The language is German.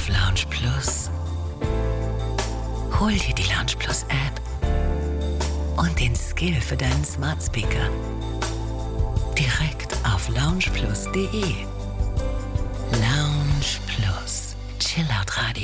auf Lounge Plus. Hol dir die Lounge Plus App und den Skill für deinen Smart Speaker direkt auf loungeplus.de. Lounge Plus. Chillout Radio.